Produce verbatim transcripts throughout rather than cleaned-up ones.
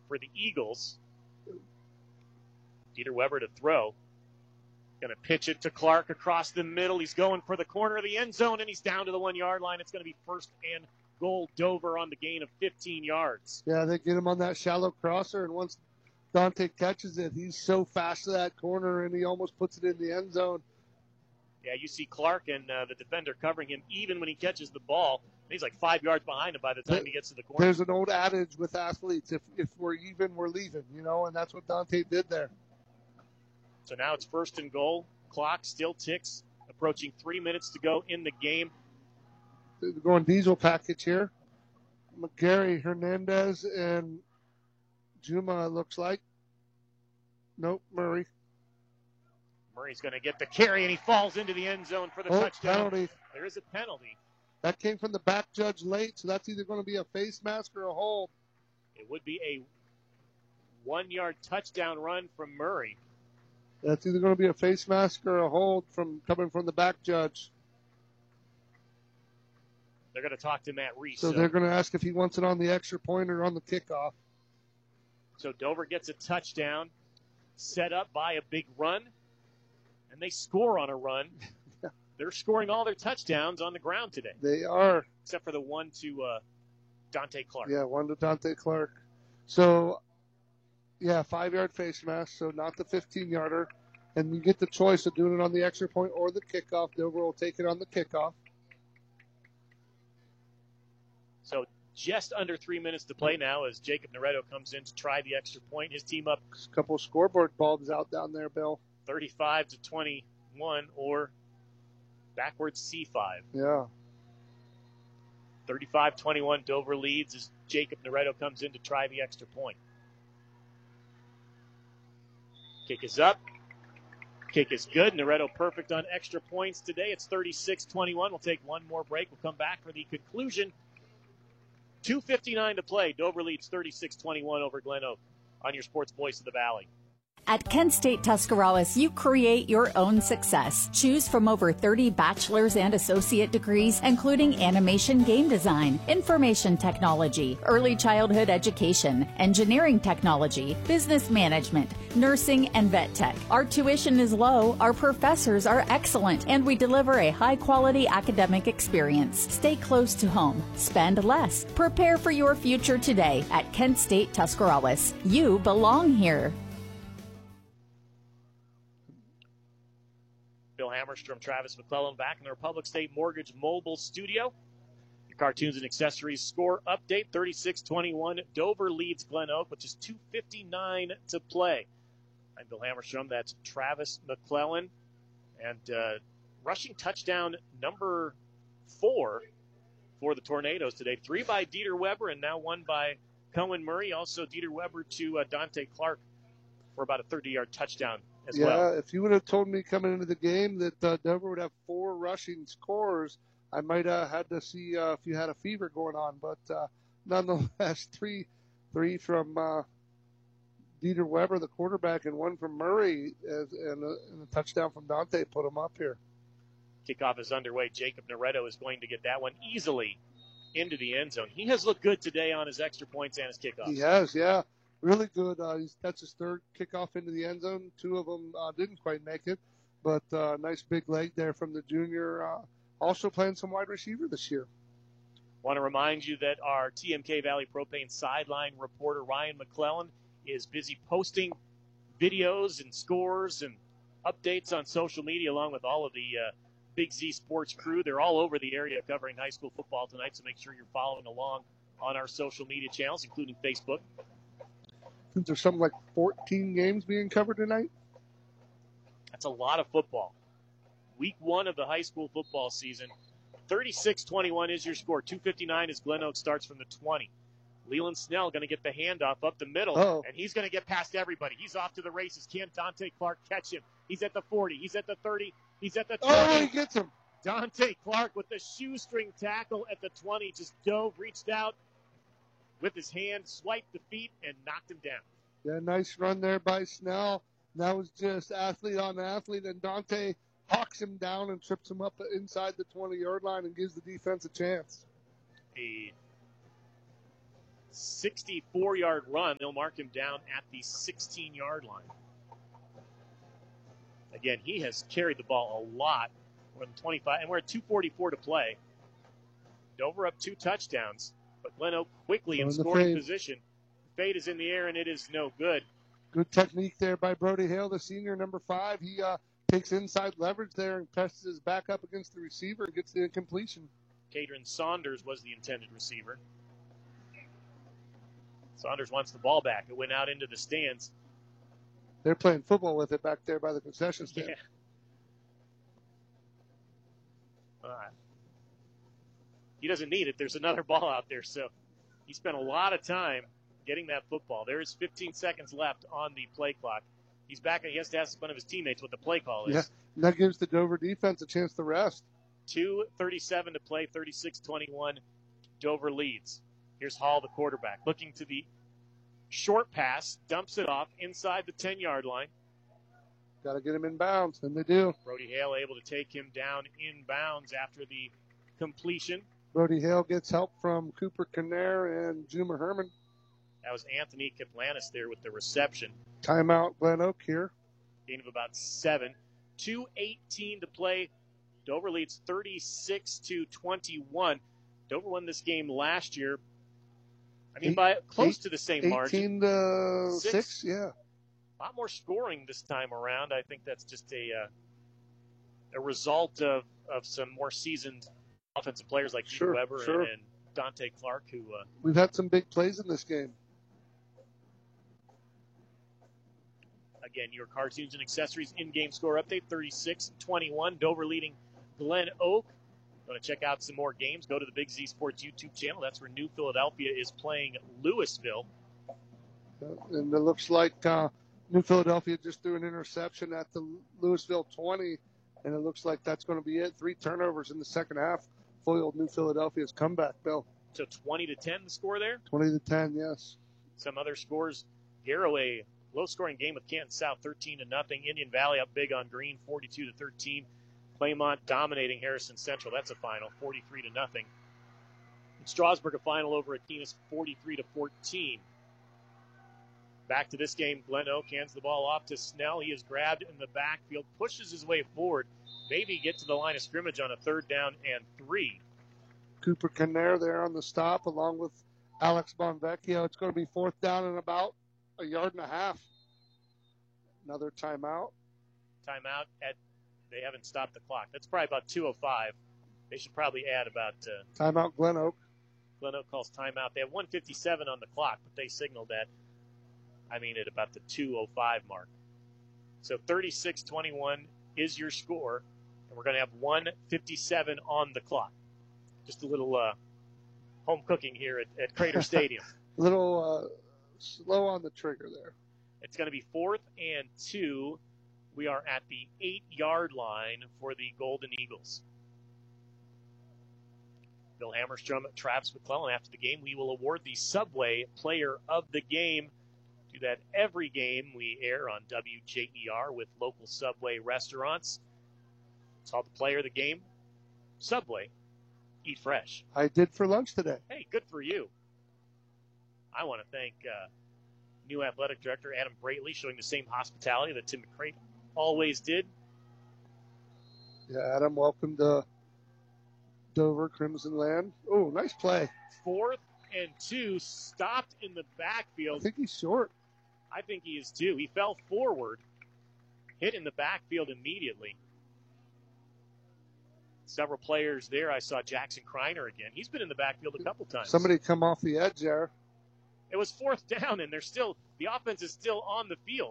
for the Eagles. Dieter Weber to throw. Going to pitch it to Clark across the middle. He's going for the corner of the end zone, and he's down to the one-yard line. It's going to be first and goal. Dover on the gain of fifteen yards. Yeah, they get him on that shallow crosser, and once Dante catches it, he's so fast to that corner, and he almost puts it in the end zone. Yeah, you see Clark and uh, the defender covering him even when he catches the ball. He's like five yards behind him by the time he gets to the corner. There's an old adage with athletes, if if we're even, we're leaving, you know, and that's what Dante did there. So now it's first and goal. Clock still ticks, approaching three minutes to go in the game. They're going diesel package here. McGarry, Hernandez, and Juma, it looks like. Nope, Murray. Murray's going to get the carry, and he falls into the end zone for the oh, touchdown. Penalty. There is a penalty. That came from the back judge late, so that's either going to be a face mask or a hold. It would be a one-yard touchdown run from Murray. That's either going to be a face mask or a hold from coming from the back judge. They're going to talk to Matt Reese. So, so they're going to ask if he wants it on the extra point or on the kickoff. So Dover gets a touchdown set up by a big run, and they score on a run. They're scoring all their touchdowns on the ground today. They are. Except for the one to uh, Dante Clark. Yeah, one to Dante Clark. So, yeah, five-yard face mask, so not the fifteen-yarder. And you get the choice of doing it on the extra point or the kickoff. Dover will take it on the kickoff. So just under three minutes to play now as Jacob Noretto comes in to try the extra point. His team up. A couple of scoreboard bulbs out down there, Bill. thirty-five to twenty-one or backwards C five. Yeah. thirty-five twenty-one Dover leads as Jacob Noretto comes in to try the extra point. Kick is up. Kick is good. Noretto perfect on extra points today. It's thirty-six twenty-one. We'll take one more break. We'll come back for the conclusion. two fifty-nine to play. Dover leads thirty-six twenty-one over Glen Oak on your Sports Voice of the Valley. At Kent State Tuscarawas, you create your own success. Choose from over thirty bachelor's and associate degrees, including animation game design, information technology, early childhood education, engineering technology, business management, nursing, and vet tech. Our tuition is low, our professors are excellent, and we deliver a high-quality academic experience. Stay close to home. Spend less. Prepare for your future today at Kent State Tuscarawas. You belong here. Bill Hammerstrom, Travis McClellan back in the Republic State Mortgage Mobile Studio. Your cartoons and accessories score update, thirty-six twenty-one. Dover leads Glen Oak, which is two fifty-nine to play. I'm Bill Hammerstrom. That's Travis McClellan. And uh, rushing touchdown number four for the Tornadoes today. Three by Dieter Weber and now one by Cohen Murray. Also Dieter Weber to uh, Dante Clark for about a thirty-yard touchdown. As yeah, well. If you would have told me coming into the game that uh, Dover would have four rushing scores, I might have had to see uh, if you had a fever going on. But uh, nonetheless, three three from uh, Dieter Weber, the quarterback, and one from Murray, as, and, a, and a touchdown from Dante put him up here. Kickoff is underway. Jacob Noretto is going to get that one easily into the end zone. He has looked good today on his extra points and his kickoffs. He has, yeah. Really good. Uh, he's, that's his third kickoff into the end zone. Two of them uh, didn't quite make it, but uh, nice big leg there from the junior. Uh, also playing some wide receiver this year. Want to remind you that our T M K Valley Propane sideline reporter Ryan McClellan is busy posting videos and scores and updates on social media along with all of the uh, Big Z Sports crew. They're all over the area covering high school football tonight, so make sure you're following along on our social media channels, including Facebook. I think there's something like fourteen games being covered tonight. That's a lot of football. Week one of the high school football season. thirty-six twenty-one is your score. two fifty-nine as Glen Oak starts from the twenty. Leland Snell going to get the handoff up the middle, Uh-oh. and he's going to get past everybody. He's off to the races. Can Dante Clark catch him? He's at the forty. He's at the thirty. He's at the twenty. Oh, he gets him. Dante Clark with the shoestring tackle at the twenty. Just dove, reached out with his hand, swiped the feet, and knocked him down. Yeah, nice run there by Snell. That was just athlete on athlete, and Dante hawks him down and trips him up inside the twenty-yard line and gives the defense a chance. A sixty-four-yard run. They'll mark him down at the sixteen-yard line. Again, he has carried the ball a lot, more than twenty-five, and we're at two forty-four to play. Dover up two touchdowns, but Glen Oak quickly in scoring position. The fade is in the air, and it is no good. Good technique there by Brody Hale, the senior, number five. He uh, takes inside leverage there and presses his back up against the receiver and gets the incompletion. Cadron Saunders was the intended receiver. Saunders wants the ball back. It went out into the stands. They're playing football with it back there by the concession stand. Yeah. Uh, he doesn't need it. There's another ball out there, so he spent a lot of time getting that football. There's fifteen seconds left on the play clock. He's back, and he has to ask one of his teammates what the play call is. Yeah, and that gives the Dover defense a chance to rest. two thirty-seven to play, thirty-six twenty-one. Dover leads. Here's Hall, the quarterback, looking to the short pass, dumps it off inside the ten-yard line. Got to get him in bounds, and they do. Brody Hale able to take him down in bounds after the completion. Brody Hale gets help from Cooper Kinnair and Juma Herman. That was Anthony Kaplanis there with the reception. Timeout, Glen Oak here. Gain of about seven. two eighteen to play. Dover leads thirty-six to twenty-one. Dover won this game last year. I mean, eight, by close eight, to the same margin. eighteen to six, six, yeah. A lot more scoring this time around. I think that's just a uh, a result of, of some more seasoned offensive players like sure, Hugh Weber sure. and, and Dante Clark. Who uh, We've had some big plays in this game. Again, your cartoons and accessories in-game score update, thirty-six twenty-one. Dover leading Glen Oak. Want to check out some more games? Go to the Big Z Sports YouTube channel. That's where New Philadelphia is playing Louisville. And it looks like uh, New Philadelphia just threw an interception at the Louisville twenty, and it looks like that's going to be it. Three turnovers in the second half. Foiled New Philadelphia's comeback, Bill. So twenty to ten the score there? twenty to ten, yes. Some other scores. Garraway, low-scoring game with Canton South, thirteen to nothing. Indian Valley up big on Green, forty-two to thirteen. Claymont dominating Harrison Central. That's a final, forty-three to nothing. In Strasburg, a final over at Aquinas, forty-three to fourteen. Back to this game, Glen Oak hands the ball off to Snell. He is grabbed in the backfield, pushes his way forward, maybe get to the line of scrimmage on a third down and three. Cooper Kinnair there on the stop, along with Alex Bonvecchio. It's going to be fourth down and about a yard and a half. Another timeout. Timeout at They haven't stopped the clock. That's probably about two oh five. They should probably add about... Uh, timeout, Glen Oak. Glen Oak calls timeout. They have one fifty-seven on the clock, but they signaled that, I mean, at about the two oh five mark. So thirty-six twenty-one is your score, and we're going to have one fifty-seven on the clock. Just a little uh, home cooking here at, at Crater Stadium. A little uh, slow on the trigger there. It's going to be fourth and two. We are at the eight-yard line for the Golden Eagles. Bill Hammerstrom, Travis McClellan. After the game, we will award the Subway Player of the Game. Do that every game we air on W J E R with local Subway restaurants. It's called the Player of the Game. Subway. Eat fresh. I did for lunch today. Hey, good for you. I want to thank uh, new athletic director Adam Braitley, showing the same hospitality that Tim McCray always did. Yeah, Adam, welcome to Dover, Crimson Land. Oh, nice play. Fourth and two, stopped in the backfield. I think he's short. I think he is too. He fell forward, hit in the backfield immediately. Several players there. I saw Jackson Kreiner again. He's been in the backfield a couple times. Somebody come off the edge there. It was fourth down, and they're still the offense is still on the field.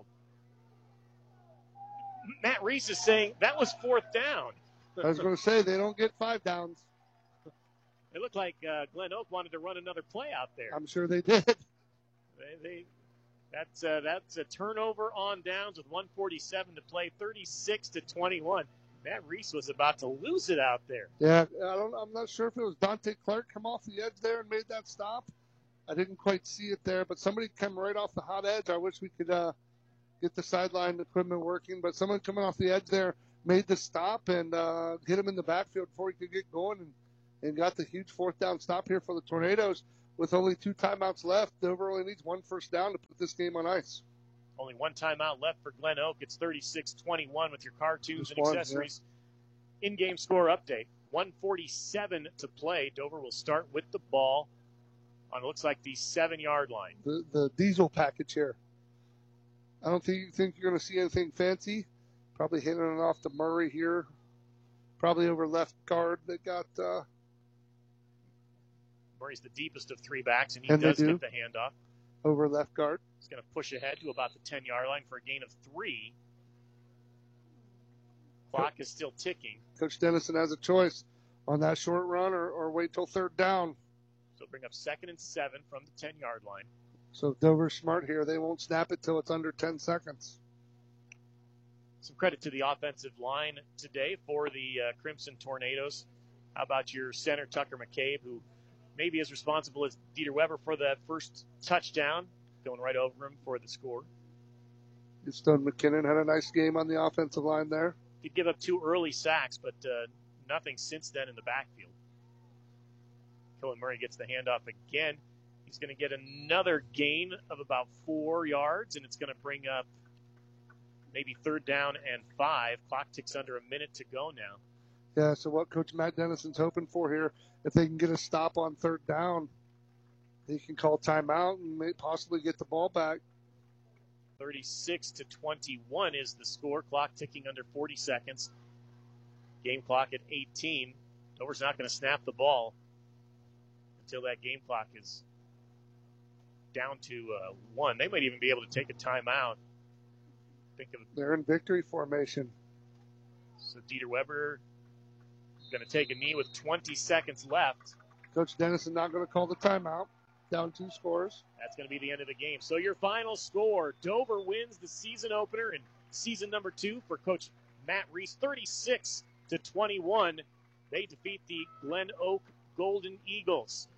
Matt Reese is saying that was fourth down. I was going to say they don't get five downs. It looked like uh, Glen Oak wanted to run another play out there. I'm sure they did. They, they that's uh, that's a turnover on downs with one forty-seven to play, thirty-six to twenty-one. Matt Reese was about to lose it out there. Yeah, I don't. I'm not sure if it was Dante Clark come off the edge there and made that stop. I didn't quite see it there, but somebody come right off the hot edge. I wish we could uh, get the sideline equipment working, but someone coming off the edge there made the stop and uh, hit him in the backfield before he could get going and, and got the huge fourth down stop here for the Tornadoes. with only two timeouts left, Dover only needs one first down to put this game on ice. Only one timeout left for Glen Oak. It's thirty-six twenty-one with your cartoons Just and one, accessories. Yeah. In-game score update. one forty-seven to play. Dover will start with the ball on, it looks like, the seven-yard line. The, the diesel package here. I don't think, think you're going to see anything fancy. Probably hitting it off to Murray here. Probably over left guard. They got... Uh, Murray's the deepest of three backs, and he and does do. get the handoff. Over left guard. He's going to push ahead to about the ten-yard line for a gain of three. Clock is still ticking. Coach Dennison has a choice on that short run or, or wait till third down. So bring up second and seven from the ten-yard line. So Dover's smart here. They won't snap it till it's under ten seconds. Some credit to the offensive line today for the uh, Crimson Tornadoes. How about your center, Tucker McCabe, who maybe is responsible as Dieter Weber for that first touchdown, going right over him for the score. Stone McKinnon had a nice game on the offensive line there. He'd give up two early sacks, but uh, nothing since then in the backfield. Killen Murray gets the handoff again. He's going to get another gain of about four yards, and it's going to bring up maybe third down and five. Clock ticks under a minute to go now. Yeah, so what Coach Matt Dennison's hoping for here, if they can get a stop on third down, they can call timeout and may possibly get the ball back. thirty-six to twenty-one is the score. Clock ticking under forty seconds. Game clock at eighteen. Dover's not going to snap the ball until that game clock is down to uh, one. They might even be able to take a timeout. Think of They're in victory formation. So Dieter Weber going to take a knee with twenty seconds left. Coach Dennison not going to call the timeout. Down two scores. That's going to be the end of the game. So your final score, Dover wins the season opener in season number two for Coach Matt Reese, thirty-six to twenty-one. They defeat the Glen Oak Golden Eagles.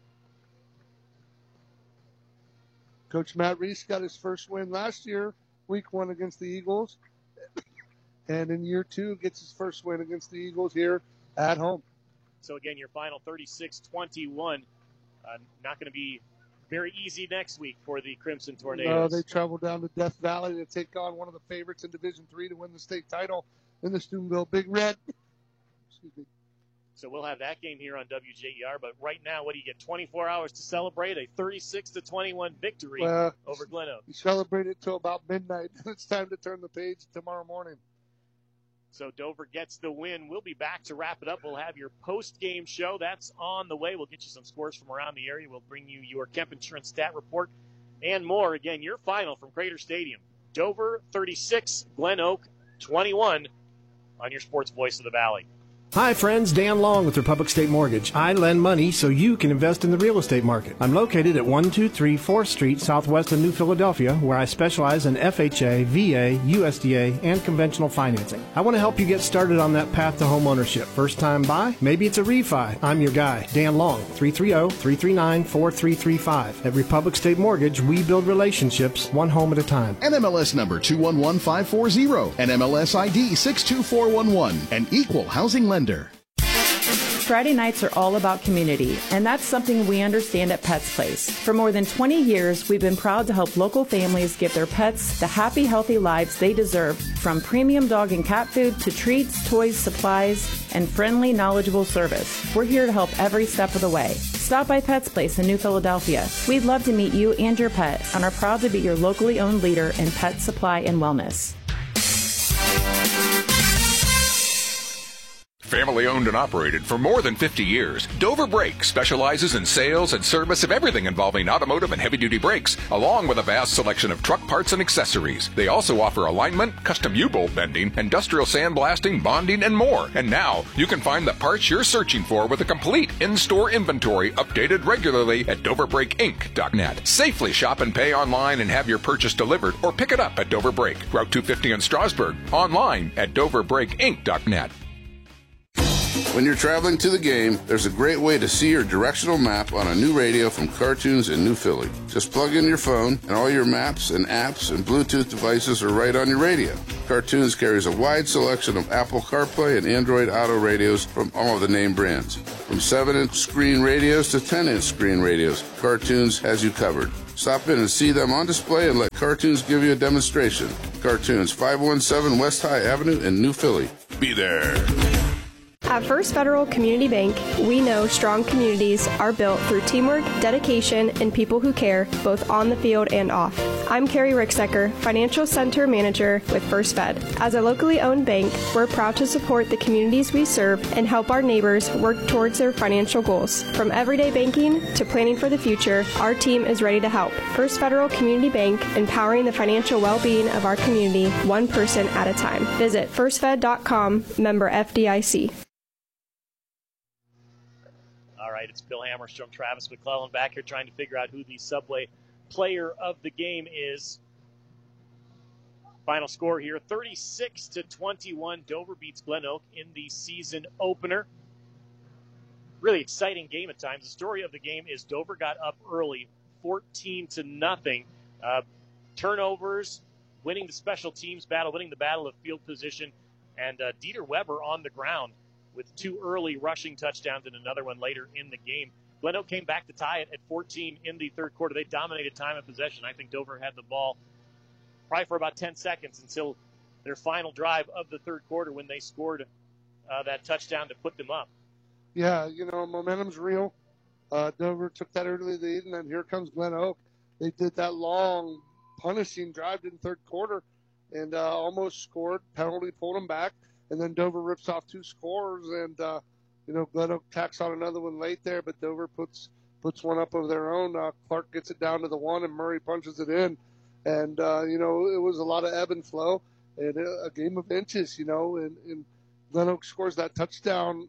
Coach Matt Reese got his first win last year, week one against the Eagles. And in year two, gets his first win against the Eagles here at home. So again, your final thirty-six twenty-one. Uh, not going to be very easy next week for the Crimson Tornadoes. No, they travel down to Death Valley to take on one of the favorites in Division three to win the state title in the Steubenville Big Red. Excuse me. So we'll have that game here on W J E R. But right now, what do you get? twenty-four hours to celebrate a thirty-six to twenty-one victory well, over Glen Oak. You celebrate it till about midnight. It's time to turn the page tomorrow morning. So Dover gets the win. We'll be back to wrap it up. We'll have your post-game show. That's on the way. We'll get you some scores from around the area. We'll bring you your Kemp Insurance stat report and more. Again, your final from Crater Stadium. Dover thirty-six, Glen Oak twenty-one on your Sports Voice of the Valley. Hi friends, Dan Long with Republic State Mortgage. I lend money so you can invest in the real estate market. I'm located at one two three fourth Street, southwest of New Philadelphia, where I specialize in F H A, V A, U S D A, and conventional financing. I want to help you get started on that path to home ownership. First time buy? Maybe it's a refi. I'm your guy, Dan Long, three three zero, three three nine, four three three five. At Republic State Mortgage, we build relationships one home at a time. N M L S number two one one five four zero, N M L S I D six two four one one, an equal housing lender. Friday nights are all about community, and that's something we understand at Pets Place. For more than twenty years, we've been proud to help local families give their pets the happy, healthy lives they deserve, from premium dog and cat food to treats, toys, supplies, and friendly, knowledgeable service. We're here to help every step of the way. Stop by Pets Place in New Philadelphia. We'd love to meet you and your pet, and are proud to be your locally owned leader in pet supply and wellness. Family owned and operated for more than fifty years, Dover Brake specializes in sales and service of everything involving automotive and heavy-duty brakes, along with a vast selection of truck parts and accessories. They also offer alignment, custom U-bolt bending, industrial sandblasting, bonding, and more. And now, you can find the parts you're searching for with a complete in-store inventory updated regularly at dover brake inc dot net. Safely shop and pay online and have your purchase delivered, or pick it up at Dover Brake, Route two fifty in Strasburg, online at dover brake inc dot net. When you're traveling to the game, there's a great way to see your directional map on a new radio from Cartoons in New Philly. Just plug in your phone, and all your maps and apps and Bluetooth devices are right on your radio. Cartoons carries a wide selection of Apple CarPlay and Android Auto radios from all of the name brands. From seven inch screen radios to ten inch screen radios, Cartoons has you covered. Stop in and see them on display and let Cartoons give you a demonstration. Cartoons, five one seven West High Avenue in New Philly. Be there. At First Federal Community Bank, we know strong communities are built through teamwork, dedication, and people who care, both on the field and off. I'm Carrie Ricksecker, Financial Center Manager with First Fed. As a locally owned bank, we're proud to support the communities we serve and help our neighbors work towards their financial goals. From everyday banking to planning for the future, our team is ready to help. First Federal Community Bank, empowering the financial well-being of our community, one person at a time. Visit first fed dot com, member F D I C. All right, it's Bill Hammerstrom, Travis McClellan back here trying to figure out who the Subway player of the game is. Final score here, thirty-six to twenty-one. Dover beats Glen Oak in the season opener. Really exciting game at times. The story of the game is Dover got up early, fourteen to nothing. Uh, turnovers, winning the special teams battle, winning the battle of field position, and uh, Dieter Weber on the ground with two early rushing touchdowns and another one later in the game. Glen Oak came back to tie it at fourteen in the third quarter. They dominated time of possession. I think Dover had the ball probably for about ten seconds until their final drive of the third quarter when they scored uh, that touchdown to put them up. Yeah, you know, momentum's real. Uh, Dover took that early lead, and then here comes Glen Oak. They did that long, punishing drive in the third quarter and uh, almost scored. Penalty pulled them back. And then Dover rips off two scores, and, uh, you know, Glen Oak tacks on another one late there, but Dover puts puts one up of their own. Uh, Clark gets it down to the one, and Murray punches it in. And, uh, you know, it was a lot of ebb and flow and a game of inches, you know, and, and Glen Oak scores that touchdown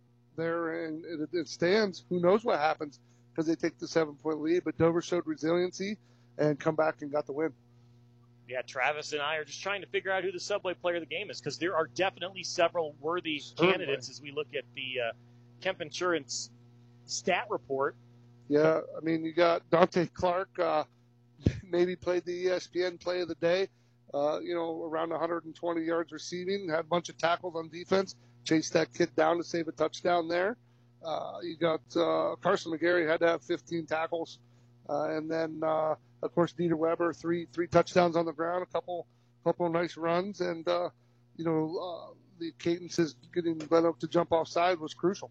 there, and it, it stands. Who knows what happens because they take the seven-point lead, but Dover showed resiliency and come back and got the win. Yeah, Travis and I are just trying to figure out who the Subway player of the game is because there are definitely several worthy Certainly. candidates as we look at the uh, Kemp Insurance stat report. Yeah, I mean, you got Dante Clark, uh, maybe played the E S P N play of the day, uh, you know, around one hundred twenty yards receiving, had a bunch of tackles on defense, chased that kid down to save a touchdown there. Uh, you got uh, Carson McGarry had to have fifteen tackles. Uh, and then, uh, of course, Dieter Weber, three three touchdowns on the ground, a couple couple of nice runs. And, uh, you know, uh, the cadences getting Glen Oak to jump offside was crucial.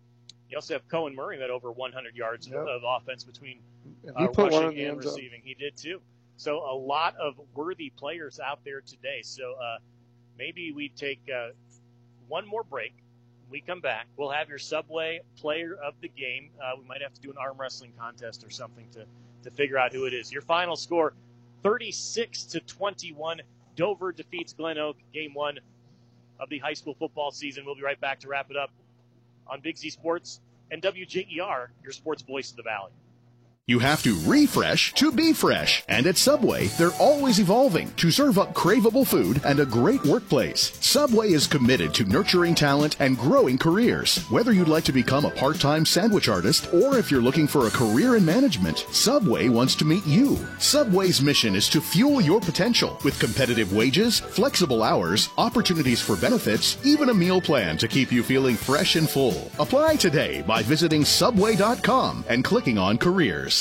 You also have Cohen Murray that over one hundred yards yep. of offense between uh, rushing and receiving. He did, too. So a lot of worthy players out there today. So uh, maybe we take uh, one more break. We come back, we'll have your Subway player of the game. Uh, we might have to do an arm wrestling contest or something to, to figure out who it is. Your final score, thirty-six to twenty-one. Dover defeats Glen Oak, game one of the high school football season. We'll be right back to wrap it up on Big Z Sports and W J E R, your sports voice of the Valley. You have to refresh to be fresh. And at Subway, they're always evolving to serve up craveable food and a great workplace. Subway is committed to nurturing talent and growing careers. Whether you'd like to become a part-time sandwich artist or if you're looking for a career in management, Subway wants to meet you. Subway's mission is to fuel your potential with competitive wages, flexible hours, opportunities for benefits, even a meal plan to keep you feeling fresh and full. Apply today by visiting subway dot com and clicking on careers.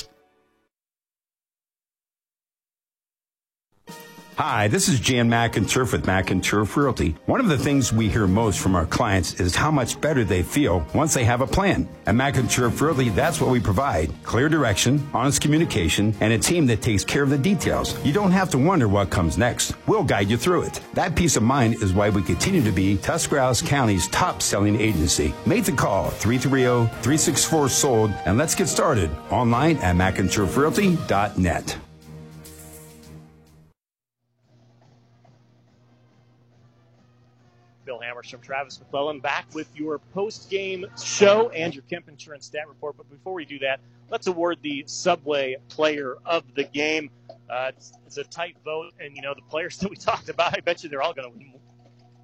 Hi, this is Jan McInturf with McInturf Realty. One of the things we hear most from our clients is how much better they feel once they have a plan. At McInturf Realty, that's what we provide. Clear direction, honest communication, and a team that takes care of the details. You don't have to wonder what comes next. We'll guide you through it. That peace of mind is why we continue to be Tuscarawas County's top-selling agency. Make the call, three three zero, three six four, sold, and let's get started online at McInturf Realty dot net. Bill Hammerstrom, Travis McClellan, back with your post-game show and your Kemp Insurance stat report. But before we do that, let's award the Subway player of the game. Uh, it's, it's a tight vote, and, you know, the players that we talked about, I bet you they're all going to win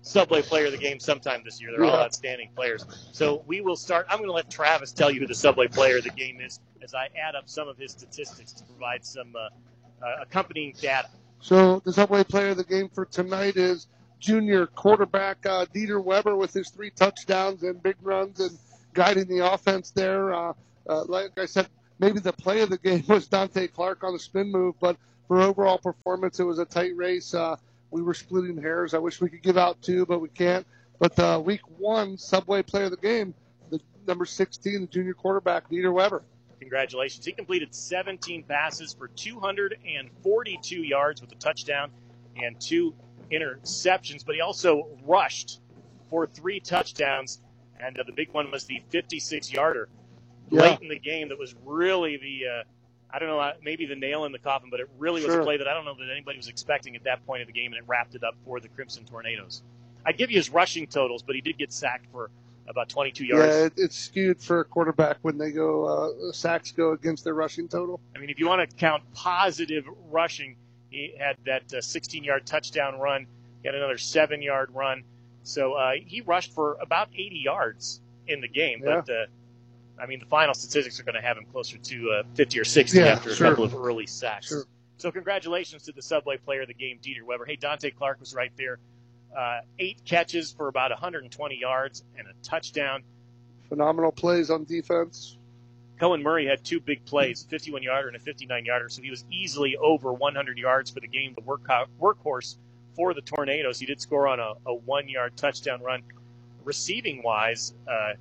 Subway Player of the Game sometime this year. They're all Yeah. outstanding players. So we will start. I'm going to let Travis tell you who the Subway Player of the Game is as I add up some of his statistics to provide some uh, uh, accompanying data. So the Subway Player of the Game for tonight is junior quarterback uh, Dieter Weber with his three touchdowns and big runs and guiding the offense there. Uh, uh, like I said, maybe the play of the game was Dante Clark on the spin move, but for overall performance, it was a tight race. Uh, we were splitting hairs. I wish we could give out two, but we can't. But uh, week one, Subway Player of the Game, the number sixteen, the junior quarterback, Dieter Weber. Congratulations. He completed seventeen passes for two hundred forty-two yards with a touchdown and two interceptions, but he also rushed for three touchdowns, and uh, the big one was the fifty-six-yarder Yeah. late in the game that was really the, uh, I don't know, maybe the nail in the coffin, but it really was Sure. a play that I don't know that anybody was expecting at that point of the game, and it wrapped it up for the Crimson Tornadoes. I'd give you his rushing totals, but he did get sacked for about twenty-two yards. Yeah, it, it's skewed for a quarterback when they go, uh, sacks go against their rushing total. I mean, if you want to count positive rushing, he had that sixteen-yard touchdown run. He had another seven-yard run. So uh, he rushed for about eighty yards in the game. Yeah. But, uh, I mean, the final statistics are going to have him closer to uh, fifty or sixty Yeah, after sure. a couple of early sacks. Sure. So congratulations to the Subway Player of the Game, Dieter Weber. Hey, Dante Clark was right there. Uh, eight catches for about one hundred twenty yards and a touchdown. Phenomenal plays on defense. Cohen Murray had two big plays, a fifty-one-yarder and a fifty-nine-yarder, so he was easily over one hundred yards for the game, the work, workhorse for the Tornadoes. He did score on a, a one-yard touchdown run. Receiving-wise, uh,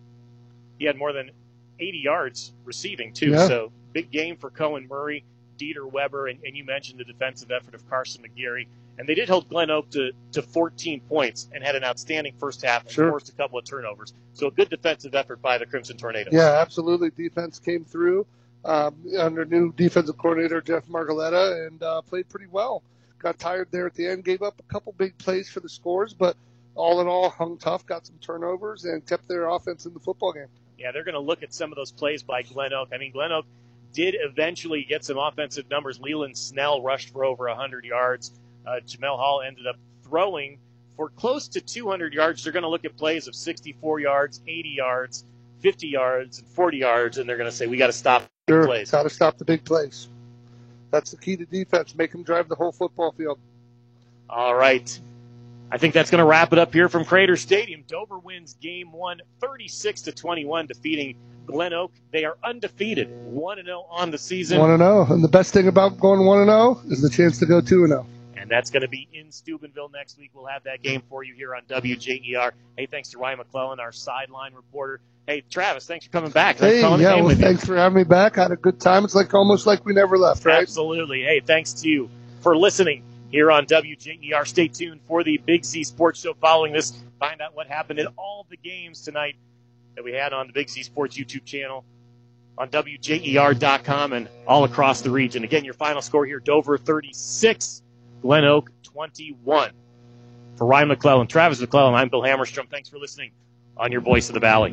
he had more than eighty yards receiving, too, Yeah. so big game for Cohen Murray, Dieter Weber, and, and you mentioned the defensive effort of Carson McGarry. And they did hold Glen Oak to, to fourteen points and had an outstanding first half and Sure. forced a couple of turnovers. So a good defensive effort by the Crimson Tornadoes. Yeah, absolutely. Defense came through um, under new defensive coordinator Jeff Margoletta and uh, played pretty well. Got tired there at the end, gave up a couple big plays for the scores, but all in all, hung tough, got some turnovers, and kept their offense in the football game. Yeah, they're going to look at some of those plays by Glen Oak. I mean, Glen Oak did eventually get some offensive numbers. Leland Snell rushed for over one hundred yards. Uh, Jamel Hall ended up throwing for close to two hundred yards. They're going to look at plays of sixty-four yards, eighty yards, fifty yards, and forty yards, and they're going to say, we got to stop the Sure, plays. got to stop the big plays. That's the key to defense. Make them drive the whole football field. All right. I think that's going to wrap it up here from Crater Stadium. Dover wins game one, thirty-six to twenty-one, defeating Glen Oak. They are undefeated, one and oh on the season. one and oh. And the best thing about going one and oh is the chance to go two and oh. And that's going to be in Steubenville next week. We'll have that game for you here on W J E R. Hey, thanks to Ryan McClellan, our sideline reporter. Hey, Travis, thanks for coming back. Thanks Hey, for calling the yeah, game well, with thanks for having me back. I had a good time. It's like almost like we never left, you. right? Absolutely. Hey, thanks to you for listening here on W J E R. Stay tuned for the Big Z Sports Show following this. Find out what happened in all the games tonight that we had on the Big Z Sports YouTube channel, on W J E R dot com, and all across the region. Again, your final score here, Dover thirty-six, Glen Oak twenty-one. For Ryan McClellan, Travis McClellan, I'm Bill Hammerstrom. Thanks for listening on your Voice of the Valley.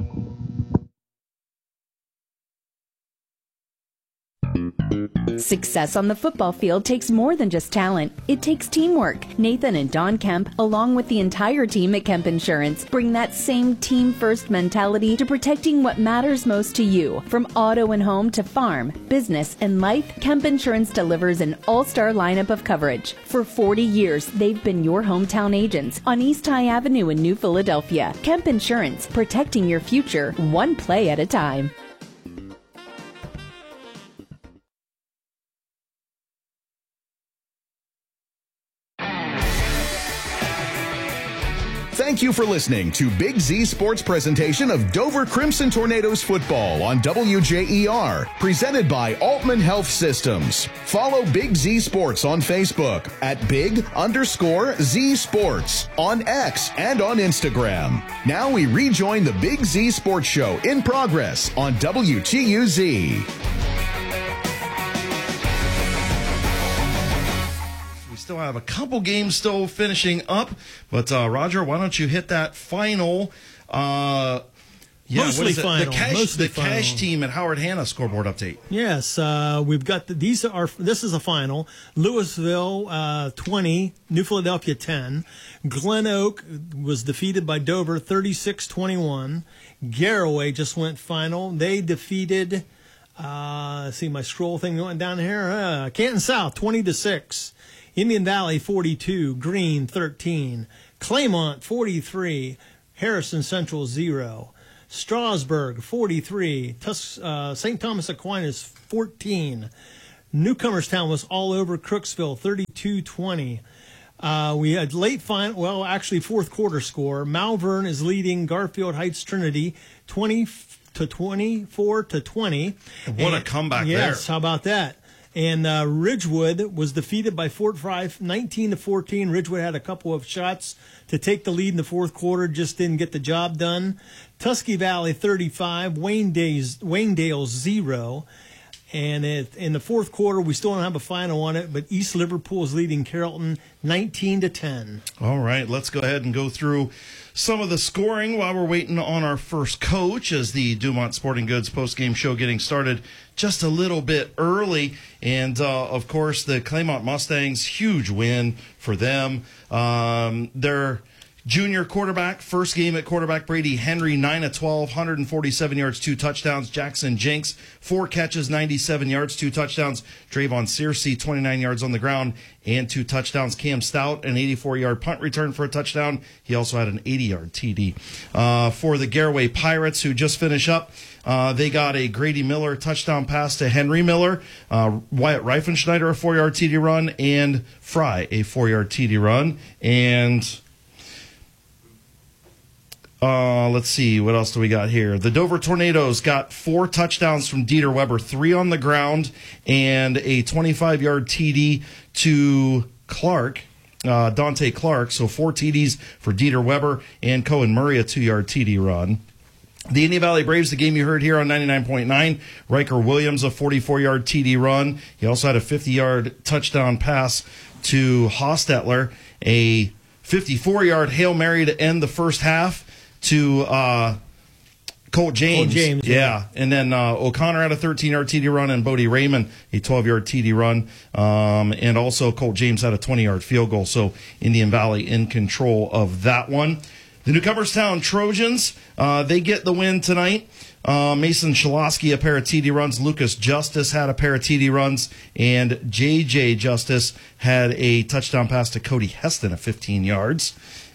Success on the football field takes more than just talent. It takes teamwork. Nathan and Don Kemp, along with the entire team at Kemp Insurance, bring that same team-first mentality to protecting what matters most to you. From auto and home to farm, business, and life, Kemp Insurance delivers an all-star lineup of coverage. For forty years, they've been your hometown agents on East High Avenue in New Philadelphia. Kemp Insurance, protecting your future, one play at a time. Thank you for listening to Big Z Sports presentation of Dover Crimson Tornadoes football on W J E R, presented by Altman Health Systems. Follow Big Z Sports on Facebook at big underscore Z Sports, on X and on Instagram. Now we rejoin the Big Z Sports Show in progress on W T U Z. Still have a couple games still finishing up, but uh, Roger, why don't you hit that final uh, Yeah, Mostly what is it? final. The cash, Mostly the final. cash team at Howard Hanna scoreboard update. Yes, uh, we've got the, these are this is a final. Louisville uh, twenty, New Philadelphia ten. Glen Oak was defeated by Dover thirty-six twenty-one. Garraway just went final. They defeated. Uh, let's see my scroll thing going down here. Uh, Canton South twenty to six. Indian Valley forty-two. Green thirteen. Claymont forty-three. Harrison Central zero. Strasburg, forty-three. Tus- uh, Saint Thomas Aquinas, fourteen. Newcomerstown was all over Crooksville, thirty-two twenty. Uh, we had late final, well, actually fourth quarter score. Malvern is leading Garfield Heights Trinity, twenty to twenty-four to twenty. What and, a comeback yes, there. Yes, how about that? And uh, Ridgewood was defeated by Fort Fry, nineteen to fourteen. Ridgewood had a couple of shots to take the lead in the fourth quarter, just didn't get the job done. Tusky Valley thirty-five, Wayne Days, Waynedale zero. And it, in the fourth quarter, we still don't have a final on it, but East Liverpool is leading Carrollton nineteen to ten. All right, let's go ahead and go through some of the scoring while we're waiting on our first coach as the Dumont Sporting Goods postgame show getting started just a little bit early. And, uh, of course, the Claymont Mustangs, huge win for them. Um, they're junior quarterback, first game at quarterback, Brady Henry, nine of twelve, one hundred forty-seven yards, two touchdowns. Jackson Jenks, four catches, ninety-seven yards, two touchdowns. Trayvon Searcy, twenty-nine yards on the ground and two touchdowns. Cam Stout, an eighty-four-yard punt return for a touchdown. He also had an eighty-yard T D. Uh, for the Garraway Pirates, who just finished up, uh, they got a Grady Miller touchdown pass to Henry Miller, uh, Wyatt Reifenschneider, a four-yard T D run, and Fry, a four-yard T D run. And Uh, let's see, what else do we got here? The Dover Tornadoes got four touchdowns from Dieter Weber, three on the ground, and a twenty-five-yard T D to Clark, uh, Dante Clark. So four T Ds for Dieter Weber, and Cohen Murray, a two-yard T D run. The Indian Valley Braves, the game you heard here on ninety-nine point nine, Riker Williams, a forty-four-yard T D run. He also had a fifty-yard touchdown pass to Hostetler, a fifty-four-yard Hail Mary to end the first half to uh, Colt James. Colt James, yeah. yeah. And then uh, O'Connor had a thirteen-yard T D run, and Bodie Raymond a twelve-yard T D run. Um, and also Colt James had a twenty-yard field goal. So Indian Valley in control of that one. The Newcomerstown Trojans, uh, they get the win tonight. Uh, Mason Shalosky, a pair of T D runs. Lucas Justice had a pair of T D runs. And J J Justice had a touchdown pass to Cody Heston of fifteen yards.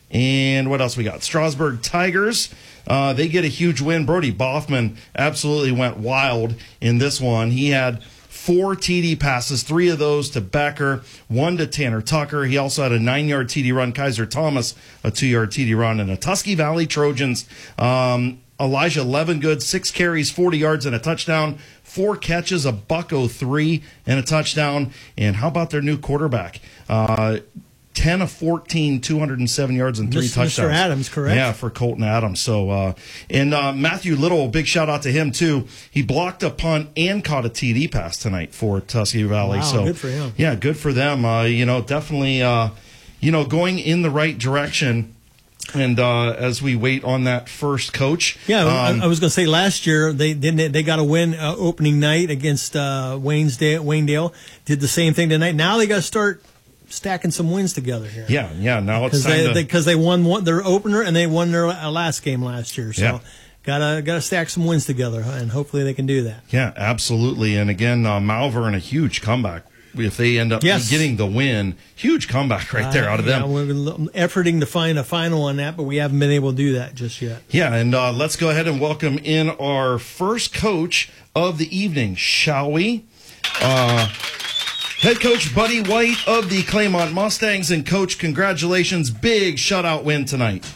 And what else we got? Strasburg Tigers, uh, they get a huge win. Brody Boffman absolutely went wild in this one. He had four T D passes, three of those to Becker, one to Tanner Tucker. He also had a nine-yard T D run. Kaiser Thomas, a two-yard T D run. And the Tusky Valley Trojans, um, Elijah Levengood, six carries, forty yards, and a touchdown. Four catches, a buck oh three, and a touchdown. And how about their new quarterback? Uh ten of fourteen, two hundred seven yards and three Mister touchdowns. Mister Adams, correct? Yeah, for Colton Adams. So, uh, and uh, Matthew Little, big shout out to him too. He blocked a punt and caught a T D pass tonight for Tusky Valley. Wow, so good for him. Yeah, good for them. Uh, you know, definitely, uh, you know, going in the right direction. And uh, as we wait on that first coach, yeah, um, I, I was going to say last year they didn't they got a win uh, opening night against uh, Waynesdale. Waynedale did the same thing tonight. Now they got to start stacking some wins together here. Yeah, yeah. Now it's time they, to because they, they won one, their opener and they won their last game last year. So yeah. gotta gotta stack some wins together, and hopefully they can do that. Yeah, absolutely. And again, uh, Malvern, a huge comeback. If they end up yes. getting the win, huge comeback right there uh, out of them. Yeah, we're efforting to find a final on that, but we haven't been able to do that just yet. Yeah, and uh, let's go ahead and welcome in our first coach of the evening, shall we? Uh, head coach Buddy White of the Claymont Mustangs. And, Coach, congratulations. Big shutout win tonight.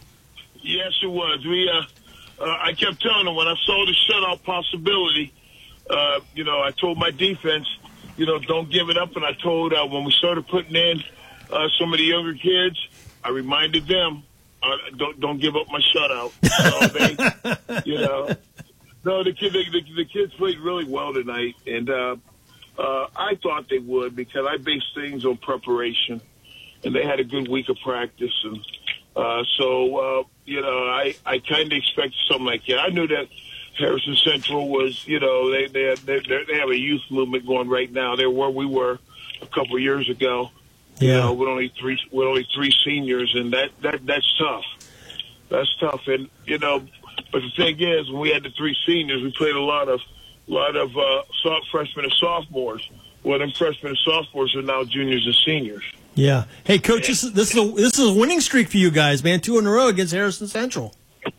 Yes, it was. We, uh, uh, I kept telling them when I saw the shutout possibility, uh, you know, I told my defense, you know, don't give it up. And I told uh, when we started putting in uh, some of the younger kids, I reminded them, uh, don't don't give up my shutout. So they, you know, no, the, kid, the, the, the kids played really well tonight. And uh, uh, I thought they would because I based things on preparation. And they had a good week of practice. And Uh, so, uh, you know, I, I kind of expected something like that. I knew that Harrison Central was, you know, they they they, they have a youth movement going right now. They're where we were a couple of years ago. Yeah. You know, with only three with only three seniors, and that, that that's tough. That's tough, and you know, but the thing is, when we had the three seniors, we played a lot of lot of uh, soft freshmen and sophomores. Well, them freshmen and sophomores are now juniors and seniors. Yeah. Hey, Coach, this is this is a this is a winning streak for you guys, man. Two in a row against Harrison Central.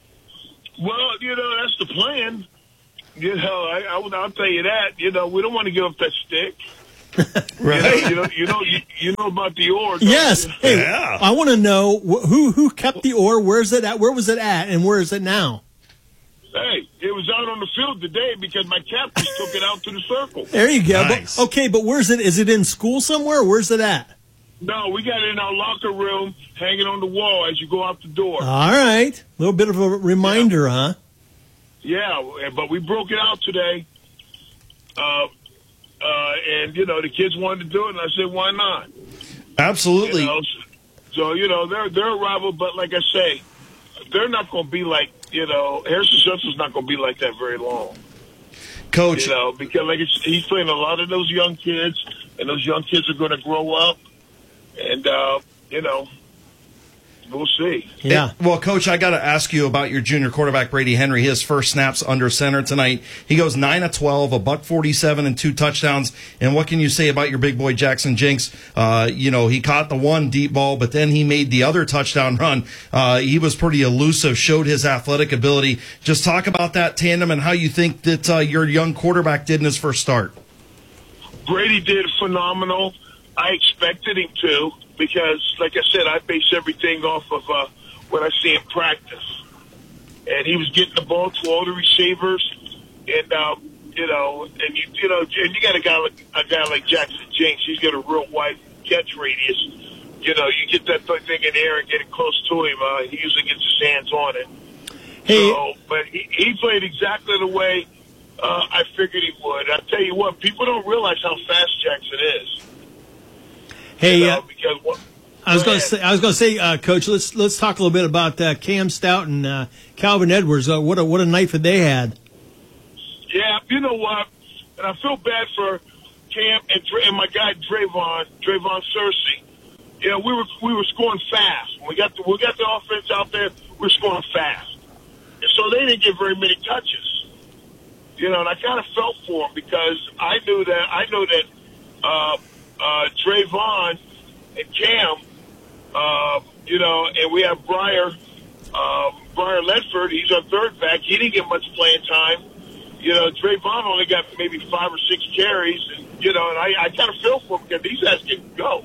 Well, you know, that's the plan. You know, I, I, I'll tell you that. You know, we don't want to give up that stick. Right. You know, you know, you know, you, you know about the oar. Yes. You? Hey, Yeah. I want to know wh- who who kept the oar. Where's it at? Where was it at? And where is it now? Hey, it was out on the field today because my captains took it out to the circle. There you go. Nice. But, okay, but where's it? Is it in school somewhere? Or where's it at? No, we got it in our locker room, hanging on the wall as you go out the door. All right. A little bit of a reminder, huh? Yeah, but we broke it out today. Uh, uh, and, you know, the kids wanted to do it, and I said, why not? Absolutely. You know, so, you know, they're, they're a rival, but like I say, they're not going to be like, you know, Harrison Central's not going to be like that very long. Coach. You know, because like it's, he's playing a lot of those young kids, and those young kids are going to grow up, and, uh, you know, we'll see. Yeah. It- well, Coach, I got to ask you about your junior quarterback, Brady Henry. His first snaps under center tonight. He goes nine of twelve, a buck forty-seven, and two touchdowns. And what can you say about your big boy, Jackson Jinks? Uh, you know, he caught the one deep ball, but then he made the other touchdown run. Uh, he was pretty elusive, showed his athletic ability. Just talk about that tandem and how you think that uh, your young quarterback did in his first start. Brady did phenomenal. I expected him to because, like I said, I base everything off of uh, what I see in practice. And he was getting the ball to all the receivers, and um, you know, and you you know, and you got a guy like a guy like Jackson Jinks. He's got a real wide catch radius. You know, you get that thing in the air and get it close to him. Uh, he usually gets his hands on it. Hey. So, but he, he played exactly the way uh, I figured he would. I tell you what, people don't realize how fast Jackson is. Hey, You know, uh, because what, I was go going to ahead. say, I was going to say, uh, Coach, let's let's talk a little bit about uh, Cam Stout and uh, Calvin Edwards. Uh, what a what a night that they had. Yeah, you know what? And I feel bad for Cam and, Dra- and my guy Drayvon, Drayvon Cersei. You know, we were we were scoring fast. When we got the we got the offense out there, we were scoring fast, and so they didn't get very many touches. You know, and I kind of felt for them because I knew that I know that uh, uh, Drayvon and Cam, uh, you know, and we have Briar, uh, Briar Ledford. He's our third back. He didn't get much playing time. You know, Drayvon only got maybe five or six carries, and you know, and I, I kind of feel for him because these guys can go.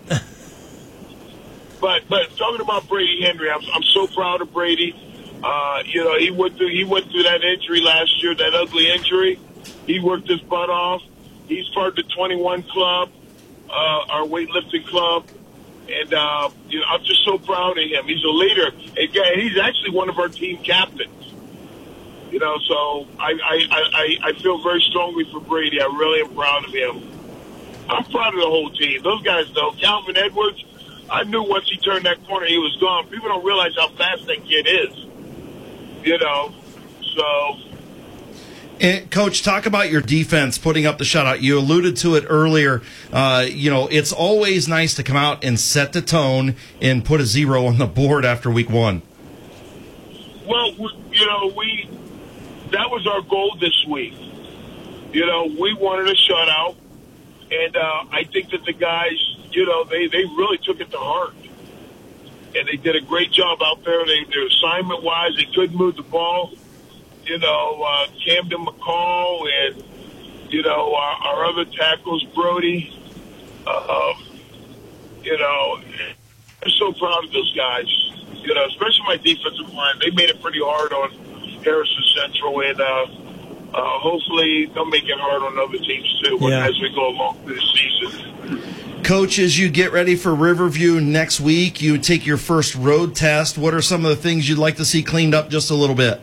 but but talking about Brady Henry, I'm I'm so proud of Brady. Uh, you know, he went through he went through that injury last year, that ugly injury. He worked his butt off. He's part of the twenty-one club, uh, our weightlifting club. And, uh, you know, I'm just so proud of him. He's a leader. And he's actually one of our team captains. You know, so I, I, I, I feel very strongly for Brady. I really am proud of him. I'm proud of the whole team. Those guys, though, Calvin Edwards, I knew once he turned that corner, he was gone. People don't realize how fast that kid is. You know, so... And Coach, talk about your defense putting up the shutout. You alluded to it earlier. Uh, you know, it's always nice to come out and set the tone and put a zero on the board after week one. Well, you know, we that was our goal this week. You know, we wanted a shutout, and uh, I think that the guys, you know, they, they really took it to heart. And they did a great job out there. They, their assignment-wise, they couldn't move the ball. You know, uh, Camden McCall and, you know, our, our other tackles, Brody. Uh, you know, I'm so proud of those guys. You know, especially my defensive line. They made it pretty hard on Harrison Central, and uh, uh, hopefully they'll make it hard on other teams, too, Yeah. as we go along through the season. Coach, as you get ready for Riverview next week, you take your first road test. What are some of the things you'd like to see cleaned up just a little bit?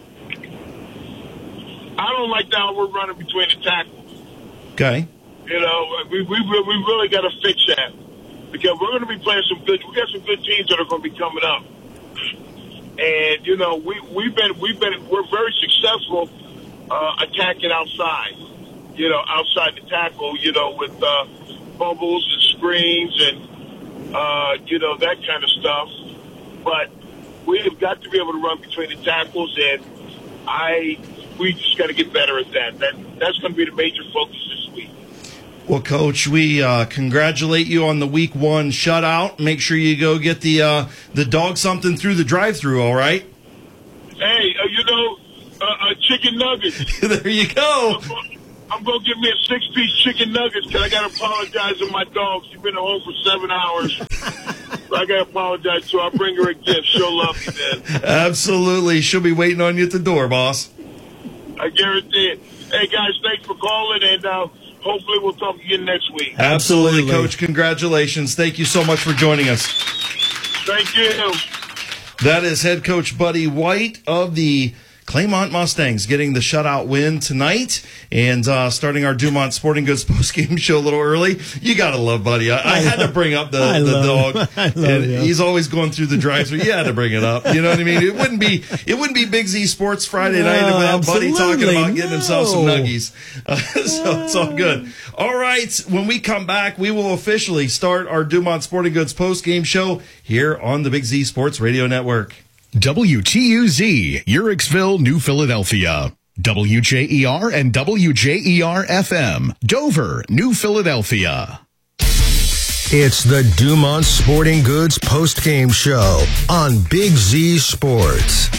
I don't like how we're running between the tackles. Okay. You know, we we we really got to fix that because we're going to be playing some good. We got some good teams that are going to be coming up. And, you know, we, we've been, we've been, we're very successful uh, attacking outside, you know, outside the tackle, you know, with uh, bubbles and screens and, uh, you know, that kind of stuff. But we have got to be able to run between the tackles, and I, we just got to get better at that. That that's going to be the major focus this week. Well, Coach, we uh, congratulate you on the week one shutout. Make sure you go get the uh, the dog something through the drive-through. All right. Hey, uh, you know, uh, uh, chicken nuggets. There you go. I'm going to give me a six-piece chicken nuggets because I got to apologize to my dog. She's been at home for seven hours. I got to apologize to her. I'll bring her a gift. She'll love me then. Absolutely. She'll be waiting on you at the door, boss. I guarantee it. Hey, guys, thanks for calling, and uh, hopefully we'll talk again next week. Absolutely, Absolutely, Coach. Congratulations. Thank you so much for joining us. Thank you. That is head coach Buddy White of the Claymont Mustangs getting the shutout win tonight, and uh, starting our Dumont Sporting Goods postgame show a little early. You got to love Buddy. I, I, I had to bring up the, the dog. I love and him. He's always going through the drive-thru. You had to bring it up. You know what I mean? It wouldn't be it wouldn't be Big Z Sports Friday No, night without Buddy talking about getting no. himself some nuggies. Uh, so it's all good. All right, when we come back, we will officially start our Dumont Sporting Goods postgame show here on the Big Z Sports Radio Network. W T U Z, Uricksville, New Philadelphia. W J E R and W J E R F M, Dover, New Philadelphia. It's the Dumont Sporting Goods postgame show on Big Z Sports.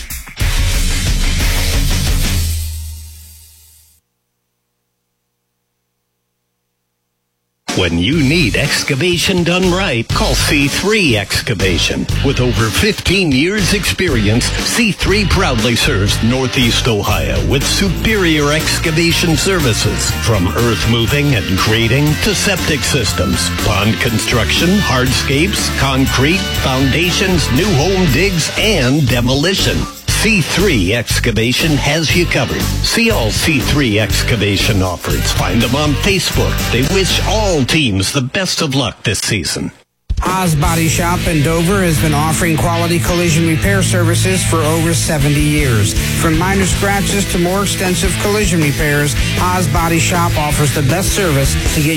When you need excavation done right, call C three Excavation. With over fifteen years experience, C three proudly serves Northeast Ohio with superior excavation services. From earth moving and grading to septic systems, pond construction, hardscapes, concrete, foundations, new home digs, and demolition. C three Excavation has you covered. See all C three Excavation offers. Find them on Facebook. They wish all teams the best of luck this season. Oz Body Shop in Dover has been offering quality collision repair services for over seventy years. From minor scratches to more extensive collision repairs, Oz Body Shop offers the best service to get